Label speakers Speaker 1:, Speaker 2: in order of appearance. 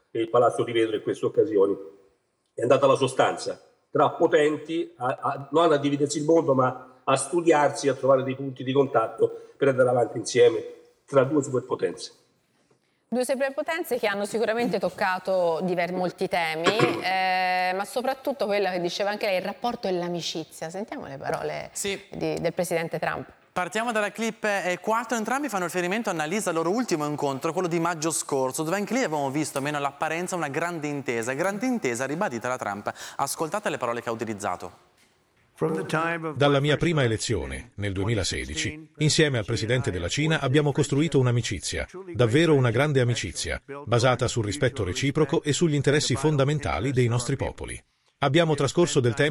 Speaker 1: e il Palazzo di Vetro in queste occasioni. È andata alla sostanza, tra potenti, non a dividersi il mondo, ma a studiarsi, a trovare dei punti di contatto per andare avanti insieme tra due superpotenze.
Speaker 2: Due superpotenze che hanno sicuramente toccato molti temi, ma soprattutto quella che diceva anche lei, il rapporto e l'amicizia. Sentiamo le parole del presidente Trump.
Speaker 3: Partiamo dalla clip 4, entrambi fanno riferimento a Annalisa, il loro ultimo incontro, quello di maggio scorso, dove anche lì avevamo visto, almeno all'apparenza, una grande intesa ribadita da Trump. Ascoltate le parole che ha utilizzato.
Speaker 4: Dalla mia prima elezione, nel 2016, insieme al presidente della Cina abbiamo costruito un'amicizia, davvero una grande amicizia, basata sul rispetto reciproco e sugli interessi fondamentali dei nostri popoli. Abbiamo trascorso del tempo